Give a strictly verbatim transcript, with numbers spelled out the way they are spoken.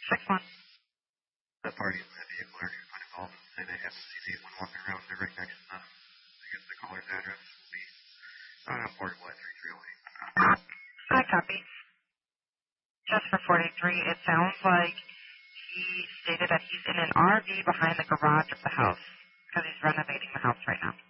six one. The party in that vehicle are going to call and say they have to see the one walking around. They're right next to them. I guess the caller's address will be uh, portable at three three oh eight. I copy. Just for forty-three, it sounds like he stated that he's in an R V behind the garage of the house because he's renovating the house right now.